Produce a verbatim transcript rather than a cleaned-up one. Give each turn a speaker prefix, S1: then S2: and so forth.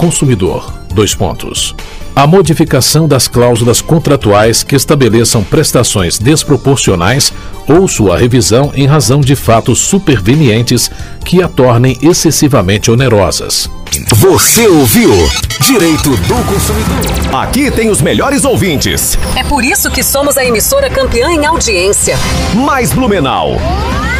S1: consumidor. Dois pontos. A modificação das cláusulas contratuais que estabeleçam prestações desproporcionais ou sua revisão em razão de fatos supervenientes que a tornem excessivamente onerosas.
S2: Você ouviu Direito do Consumidor. Aqui tem os melhores ouvintes.
S3: É por isso que somos a emissora campeã em audiência.
S2: Mais Blumenau.